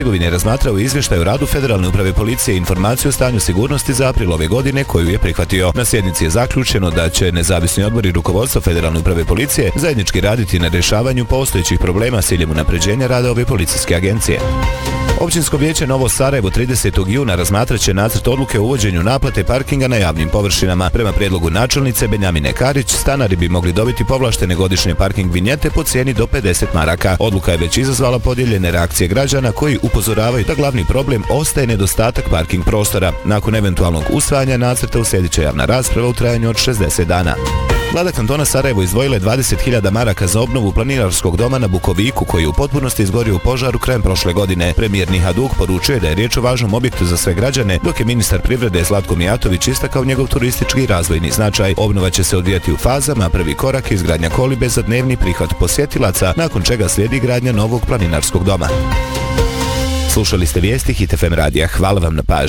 Hercegovine razmatrao izvještaj o radu Federalne uprave policije i informaciju o stanju sigurnosti za april ove godine koju je prihvatio. Na sjednici je zaključeno da će nezavisni odbor i rukovodstvo Federalne uprave policije zajednički raditi na rješavanju postojećih problema s ciljem unapređenja rada ove policijske agencije. Općinsko vijeće Novo Sarajevo 30. juna razmatraće nacrt odluke o uvođenju naplate parkinga na javnim površinama. Prema prijedlogu načelnice Benjamine Karić, stanari bi mogli dobiti povlaštene godišnje parking vinjete po cijeni do 50 maraka. Odluka je već izazvala podijeljene reakcije građana koji upozoravaju da glavni problem ostaje nedostatak parking prostora. Nakon eventualnog usvajanja nacrta uslijedit će javna rasprava u trajanju od 60 dana. Vlada kantona Sarajevo izdvojila je 20.000 maraka za obnovu planinarskog doma na Bukoviku koji je u potpunosti izgorio u požaru krajem prošle godine. Premijer Nihaduk poručuje da je riječ o važnom objektu za sve građane, dok je ministar privrede Zlatko Mijatović istakao njegov turistički i razvojni značaj. Obnova će se odvijati u fazama, prvi korak je izgradnja kolibe za dnevni prihvat posjetilaca, nakon čega slijedi gradnja novog planinarskog doma. Slušali ste vijesti Hit FM radija. Hvala vam na pažnji.